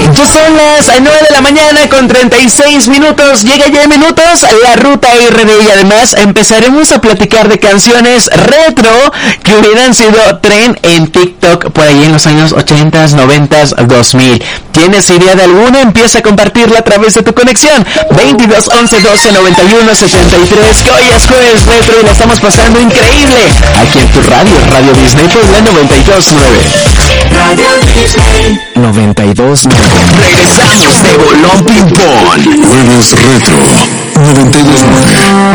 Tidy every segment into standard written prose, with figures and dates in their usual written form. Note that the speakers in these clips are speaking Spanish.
Ya son las 9 de la mañana con 36 minutos. Llega ya en minutos la ruta RD y además empezaremos a platicar de canciones retro que hubieran sido tren en TikTok por ahí en los años 80, 90, 2000. ¿Tienes idea de alguna? Empieza a compartirla a través de tu conexión 22 11 12 91 73, que hoy es jueves retro y la estamos pasando increíble aquí en tu Radio Disney por la 92.9. Radio Disney 92.9. Regresamos de Bolón Ping Pong. Jueves retro 92.9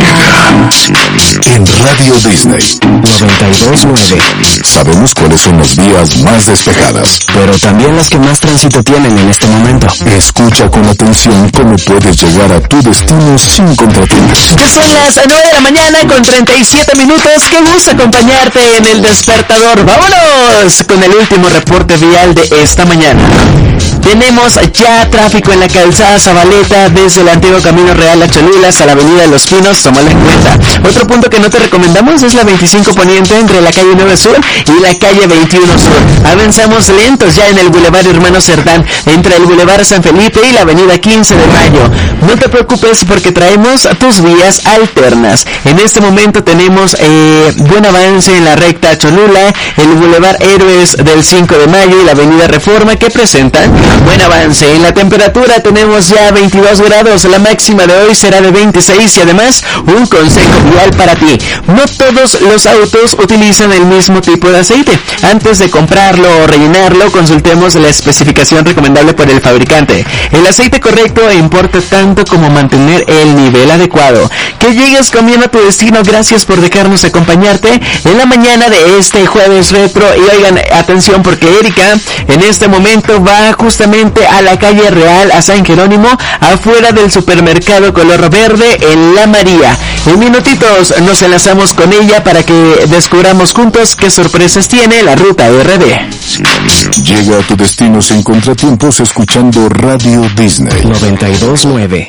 te llega en Radio Disney 92.9. Sabemos cuáles son los días más despejadas, pero también las que más tránsito tienen en este momento. Escucha con atención cómo puedes llegar a tu destino sin contratiempos. Ya son las 9 de la mañana con 37 minutos. Qué gusto acompañarte en el despertador. Vámonos con el último reporte vial de esta mañana. Tenemos ya tráfico en la calzada Zabaleta desde el antiguo Camino Real a Cholula hasta la avenida de Los Pinos, tómalo en cuenta. Otro punto que no te recomendamos es la 25 Poniente entre la calle 9 Sur y la calle 21 Sur. Avanzamos lentos ya en el Boulevard Hermano Cerdán entre el Boulevard San Felipe y la avenida 15 de Mayo. No te preocupes porque traemos tus vías alternas. En este momento tenemos buen avance en la recta Cholula, el Boulevard Héroes del 5 de Mayo y la avenida Reforma que presentan buen avance. En la temperatura tenemos ya 22 grados, la máxima de hoy será de 26 y además un consejo vial para ti. No todos los autos utilizan el mismo tipo de aceite. Antes de comprarlo o rellenarlo, consultemos la especificación recomendable por el fabricante. El aceite correcto importa tanto como mantener el nivel adecuado. Que llegues con bien a tu destino. Gracias por dejarnos acompañarte en la mañana de este jueves retro. Y oigan, atención porque Erika en este momento va justamente a la calle Real, a San Jerónimo, afuera del supermercado color verde en La María. En minutitos nos enlazamos con ella para que descubramos juntos qué sorpresas tiene la ruta RD. Llega a tu destino sin contratiempos escuchando Radio Disney 92.9.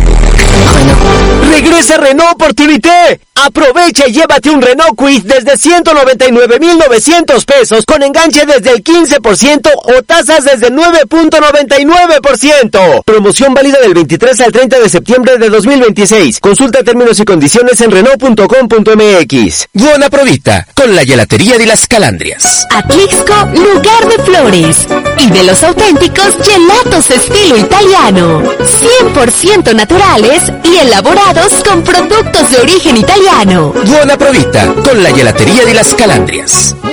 Regresa Renault Opportunité. Aprovecha y llévate un Renault Kwid desde 199,900 pesos con enganche desde el 15% o tasas desde 9.99%. Promoción válida del 23 al 30 de septiembre de 2026. Consulta términos y condiciones en Renault.com.mx. Buona Provita, con la gelatería de las Calandrias. Atlixco, lugar de flores y de los auténticos gelatos estilo italiano. 100% naturales y elaborados con productos de origen italiano. Buona Provita, con la gelatería de las Calandrias.